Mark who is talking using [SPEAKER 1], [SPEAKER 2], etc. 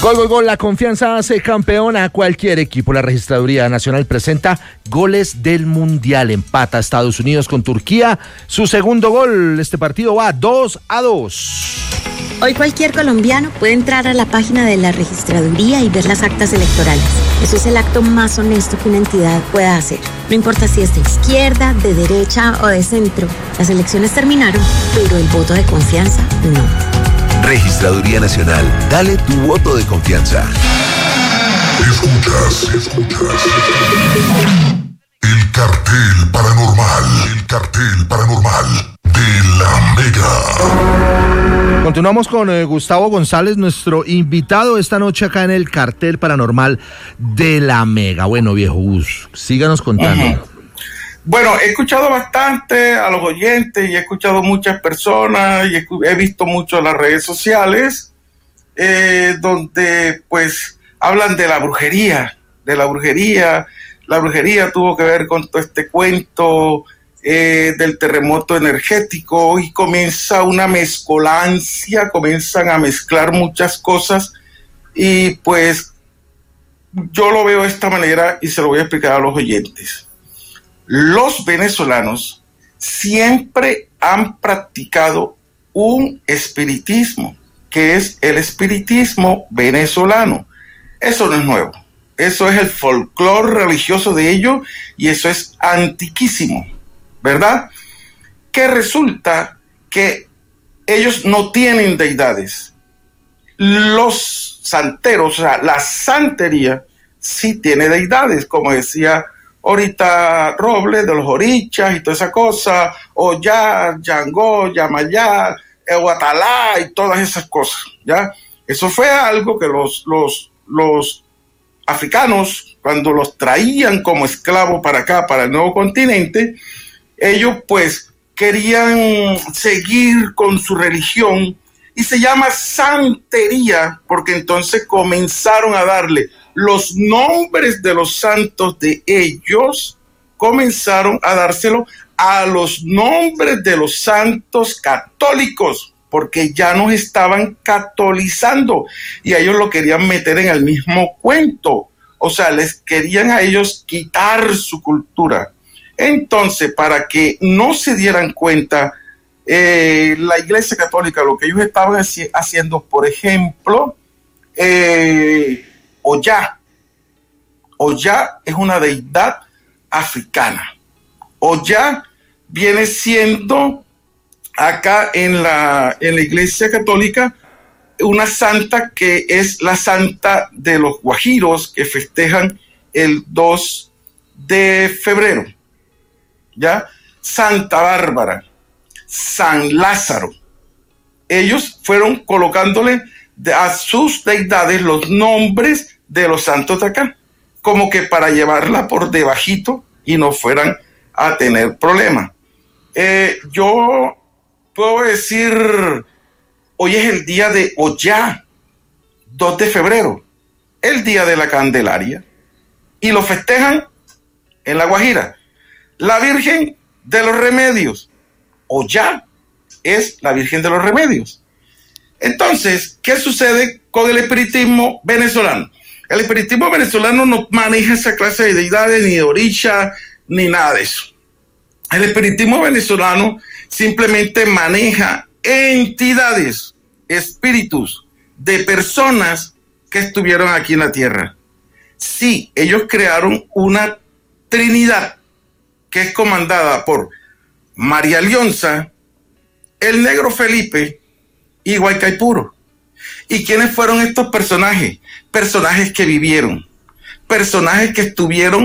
[SPEAKER 1] Gol, gol, gol, la confianza hace campeón a cualquier equipo. La Registraduría Nacional presenta goles del Mundial. Empata Estados Unidos con Turquía. Su segundo gol, este partido va 2-2.
[SPEAKER 2] Hoy cualquier colombiano puede entrar a la página de la Registraduría y ver las actas electorales. Eso es el acto más honesto que una entidad pueda hacer. No importa si es de izquierda, de derecha o de centro. Las elecciones terminaron, pero el voto de confianza no.
[SPEAKER 3] Registraduría Nacional, dale tu voto de confianza.
[SPEAKER 4] Escuchas. El cartel paranormal de la Mega.
[SPEAKER 1] Continuamos con Gustavo González, nuestro invitado esta noche acá en el cartel paranormal de la Mega. Bueno, viejo Gus, síganos contando.
[SPEAKER 5] Bueno, he escuchado bastante a los oyentes y he escuchado muchas personas y he visto mucho en las redes sociales donde pues hablan de la brujería. La brujería tuvo que ver con todo este cuento del terremoto energético y comienza una mezcolancia, comienzan a mezclar muchas cosas y pues yo lo veo de esta manera y se lo voy a explicar a los oyentes. Los venezolanos siempre han practicado un espiritismo, que es el espiritismo venezolano. Eso no es nuevo, eso es el folclore religioso de ellos y eso es antiquísimo, ¿verdad? Que resulta que ellos no tienen deidades. Los santeros, o sea, la santería sí tiene deidades, como decía ahorita Robles, de los orichas y toda esa cosa, Ollá, Yangó, Yamayá, Ehuatalá y todas esas cosas, ¿ya? Eso fue algo que los africanos, cuando los traían como esclavos para acá, para el nuevo continente, ellos pues querían seguir con su religión y se llama santería porque entonces comenzaron a darle los nombres de los santos de ellos, comenzaron a dárselo a los nombres de los santos católicos, porque ya nos estaban catolizando y a ellos lo querían meter en el mismo cuento. O sea, les querían a ellos quitar su cultura. Entonces, para que no se dieran cuenta, la Iglesia Católica, lo que ellos estaban haciendo, por ejemplo, Ollá. Ollá es una deidad africana. Ollá viene siendo acá en la Iglesia Católica una santa que es la santa de los guajiros que festejan el 2 de febrero. ¿Ya? Santa Bárbara, San Lázaro. Ellos fueron colocándole a sus deidades los nombres de los santos de acá, como que para llevarla por debajito y no fueran a tener problemas. Yo puedo decir, hoy es el día de Ollá, 2 de febrero, el día de la Candelaria, y lo festejan en La Guajira. La Virgen de los Remedios, Ollá es la Virgen de los Remedios. Entonces, ¿qué sucede con el espiritismo venezolano? El espiritismo venezolano no maneja esa clase de deidades, ni de orisha, ni nada de eso. El espiritismo venezolano simplemente maneja entidades, espíritus de personas que estuvieron aquí en la tierra. Sí, ellos crearon una trinidad que es comandada por María Leonza, el Negro Felipe y Guaycaipuro. ¿Y quiénes fueron estos personajes? Personajes que vivieron, personajes que estuvieron